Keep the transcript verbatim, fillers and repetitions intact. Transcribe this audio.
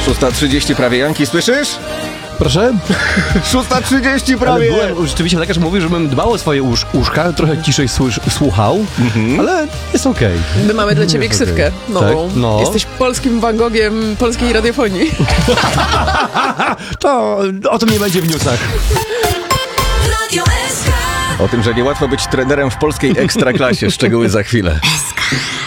szósta trzydzieści prawie, Janki, słyszysz? Proszę? szósta trzydzieści prawie! Ale byłem, rzeczywiście lekarz mówił, żebym dbał o swoje usz, uszka, trochę ciszej słysz, słuchał, mhm. ale jest okej. Okay. My mamy dla ciebie jest ksywkę okay. nową. Tak? No. Jesteś polskim Van Gogiem polskiej radiofonii. To o tym nie będzie w newsach. O tym, że niełatwo być trenerem w polskiej ekstraklasie. Szczegóły za chwilę.